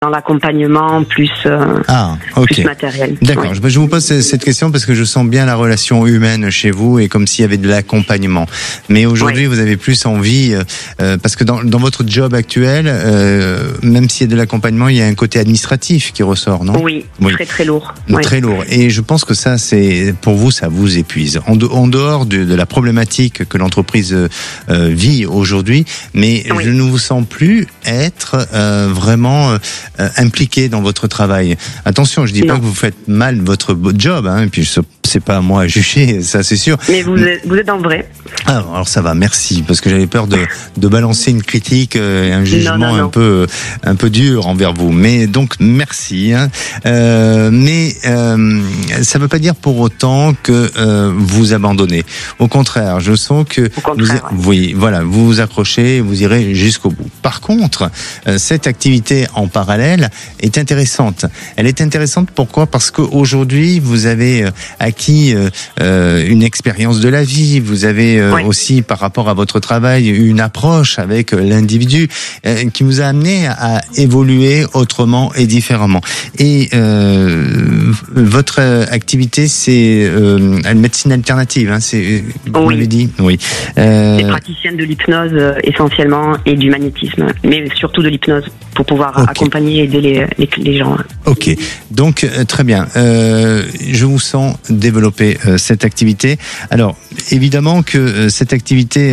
dans l'accompagnement plus plus matériel. D'accord. Je vous pose cette question parce que je sens bien la relation humaine chez vous et comme s'il y avait de l'accompagnement. Mais aujourd'hui, vous avez plus envie parce que dans votre job actuel, même s'il y a de l'accompagnement, il y a un côté administratif qui ressort, non ? Oui, très très lourd. Très lourd. Et je pense que ça, c'est pour vous, ça vous épuise. En dehors de la problématique que l'entreprise vit aujourd'hui, mais je ne vous sens plus être vraiment impliqué dans votre travail. Attention, je dis pas que vous faites mal votre job, hein, et puis c'est pas à moi à juger, ça c'est sûr. Mais vous êtes dans le vrai. Alors ça va, merci, parce que j'avais peur de balancer une critique et un jugement un peu dur envers vous. Mais donc merci. Hein. Mais ça veut pas dire pour autant que vous abandonnez. Au contraire, je sens que vous vous accrochez, vous irez jusqu'au bout. Par contre, cette activité en parallèle est intéressante. Elle est intéressante pourquoi ? Parce qu'aujourd'hui, vous avez acquis une expérience de la vie, vous avez aussi par rapport à votre travail une approche avec l'individu qui vous a amené à évoluer autrement et différemment. Et votre activité, c'est une médecine alternative, hein, vous l'avez dit ? Oui. C'est praticienne de l'hypnose essentiellement et du magnétisme, mais surtout de l'hypnose pour pouvoir accompagner et aider les gens. Ok, donc très bien. Je vous sens développer cette activité. Alors, évidemment que cette activité,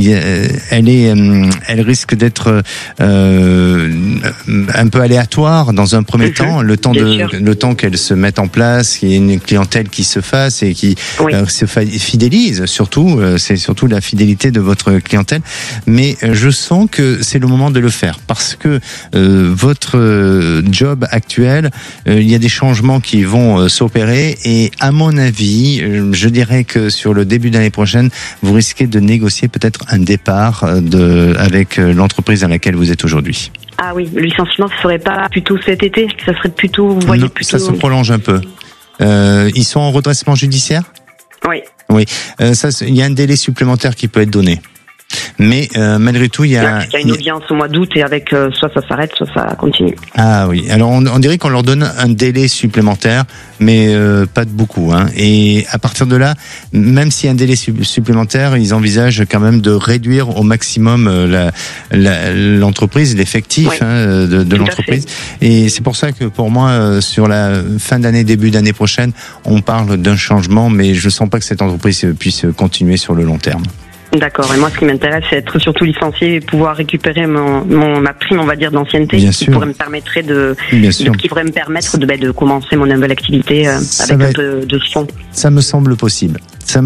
elle risque d'être un peu aléatoire dans un premier temps, le temps qu'elle se mette en place, qu'il y ait une clientèle qui se fasse et qui se fidélise. Surtout, c'est surtout la fidélité de votre clientèle. Mais je sens que c'est le moment de le faire parce que votre job actuel, il y a des changements qui vont s'opérer et à mon avis, je dirais que sur le début d'année prochaine, vous risquez de négocier peut-être un départ avec l'entreprise dans laquelle vous êtes aujourd'hui. Ah oui, le licenciement, ce serait pas plutôt cet été ? Ça serait plutôt, vous voyez, plutôt... Ça se prolonge un peu. Ils sont en redressement judiciaire ? Oui. Oui. Il y a un délai supplémentaire qui peut être donné. Mais malgré tout, il y a une audience au mois d'août et avec soit ça s'arrête, soit ça continue. Ah oui. Alors on dirait qu'on leur donne un délai supplémentaire, mais pas de beaucoup. Hein. Et à partir de là, même s'il y a un délai supplémentaire, ils envisagent quand même de réduire au maximum l'entreprise, l'effectif de l'entreprise. Et c'est pour ça que pour moi, sur la fin d'année, début d'année prochaine, on parle d'un changement, mais je sens pas que cette entreprise puisse continuer sur le long terme. D'accord. Et moi, ce qui m'intéresse, c'est être surtout licencié et pouvoir récupérer ma prime, on va dire, d'ancienneté, qui pourrait me permettre de commencer mon nouvelle activité avec un peu de fond. Ça me semble possible.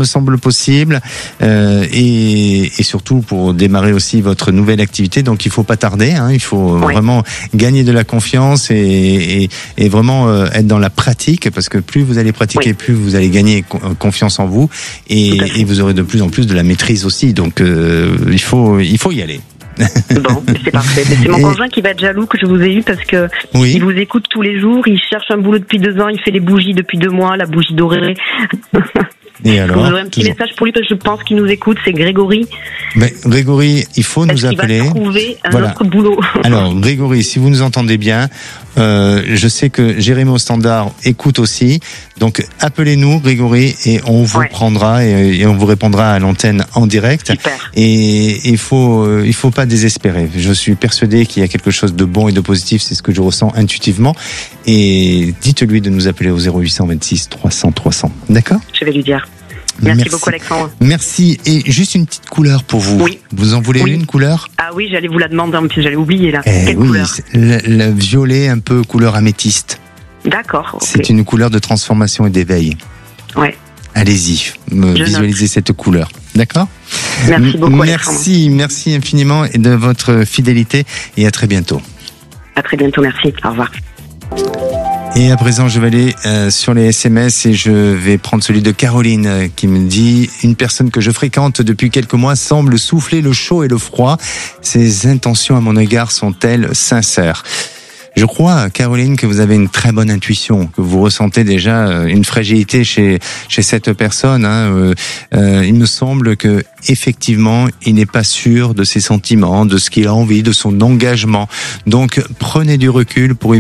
Et surtout pour démarrer aussi votre nouvelle activité. Donc, il faut pas tarder. Hein, il faut vraiment gagner de la confiance et vraiment être dans la pratique, parce que plus vous allez pratiquer, plus vous allez gagner confiance en vous et vous aurez de plus en plus de la maîtrise aussi. Donc, il faut y aller. Bon, c'est parfait. C'est mon conjoint qui va être jaloux que je vous ai eu parce que il vous écoute tous les jours, il cherche un boulot depuis 2 ans, il fait les bougies depuis 2 mois, la bougie dorée. Et alors, vous aurez un petit message pour lui parce que je pense qu'il nous écoute, c'est Grégory. Mais Grégory, il faut nous appeler. Il va trouver un autre boulot. Alors Grégory, si vous nous entendez bien, je sais que Jérémy au standard écoute aussi. Donc appelez-nous Grégory et on vous prendra et on vous répondra à l'antenne en direct. Super. Et il faut pas désespérer. Je suis persuadé qu'il y a quelque chose de bon et de positif, c'est ce que je ressens intuitivement. Et dites-lui de nous appeler au 0826 300 300. D'accord ? Je vais lui dire. Merci beaucoup Alexandre. Merci. Et juste une petite couleur pour vous. Oui. Vous en voulez une couleur ? Ah oui, j'allais vous la demander, en plus j'allais oublier là. Quelle couleur ? Le violet, un peu couleur améthyste. D'accord. C'est une couleur de transformation et d'éveil. Ouais. Allez-y, visualisez cette couleur. D'accord ? Merci beaucoup Alexandre. Merci infiniment et de votre fidélité et à très bientôt. À très bientôt, merci. Au revoir. Et à présent, je vais aller sur les SMS et je vais prendre celui de Caroline qui me dit « Une personne que je fréquente depuis quelques mois semble souffler le chaud et le froid. Ses intentions à mon égard sont-elles sincères ?» Je crois, Caroline, que vous avez une très bonne intuition, que vous ressentez déjà une fragilité chez cette personne. Il me semble que effectivement, il n'est pas sûr de ses sentiments, de ce qu'il a envie, de son engagement. Donc, prenez du recul pour